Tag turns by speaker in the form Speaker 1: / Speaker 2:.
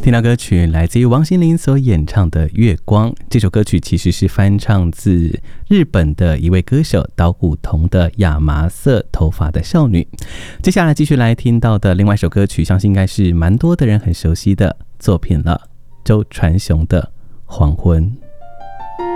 Speaker 1: 听到歌曲来自于王心凌所演唱的《月光》，这首歌曲其实是翻唱自日本的一位歌手岛谷瞳的《亚麻色头发的少女》。接下来继续来听到的另外一首歌曲，相信应该是蛮多的人很熟悉的作品了，周传雄的《黄昏》。